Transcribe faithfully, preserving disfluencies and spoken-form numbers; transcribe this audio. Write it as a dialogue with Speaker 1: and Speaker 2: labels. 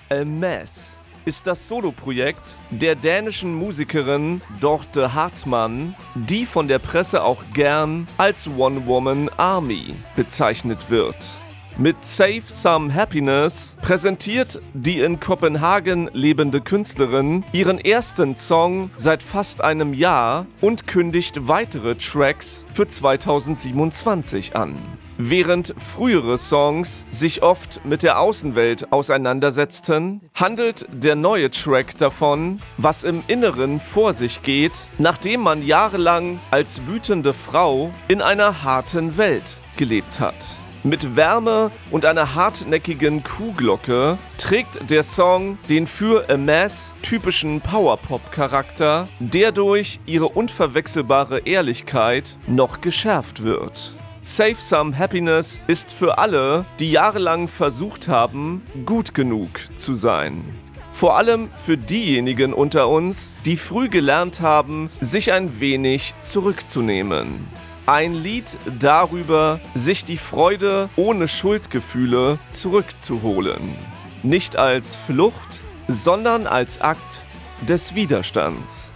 Speaker 1: A Mess ist das Soloprojekt der dänischen Musikerin Dorte Hartmann, die von der Presse auch gern als One-Woman-Army bezeichnet wird. Mit Save Some Happiness präsentiert die in Kopenhagen lebende Künstlerin ihren ersten Song seit fast einem Jahr und kündigt weitere Tracks für zweitausendsiebenundzwanzig an. Während frühere Songs sich oft mit der Außenwelt auseinandersetzten, handelt der neue Track davon, was im Inneren vor sich geht, nachdem man jahrelang als wütende Frau in einer harten Welt gelebt hat. Mit Wärme und einer hartnäckigen Kuhglocke trägt der Song den für A Mess typischen Powerpop-Charakter, der durch ihre unverwechselbare Ehrlichkeit noch geschärft wird. Save Some Happiness ist für alle, die jahrelang versucht haben, gut genug zu sein. Vor allem für diejenigen unter uns, die früh gelernt haben, sich ein wenig zurückzunehmen. Ein Lied darüber, sich die Freude ohne Schuldgefühle zurückzuholen. Nicht als Flucht, sondern als Akt des Widerstands.